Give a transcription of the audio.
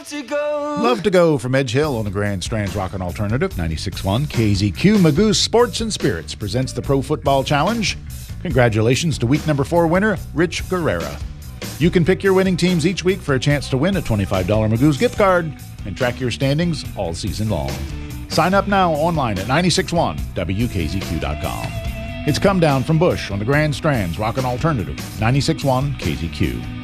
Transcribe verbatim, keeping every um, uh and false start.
to go. Love to Go from Edge Hill on the Grand Strands Rockin' Alternative. ninety-six point one K Z Q. Magoo Sports and Spirits presents the Pro Football Challenge. Congratulations to week number four winner, Rich Guerrera. You can pick your winning teams each week for a chance to win a twenty-five dollars Magoo's gift card and track your standings all season long. Sign up now online at nine six one W K Z Q dot com. It's Come Down from Bush on the Grand Strands Rockin' Alternative. ninety-six point one K Z Q.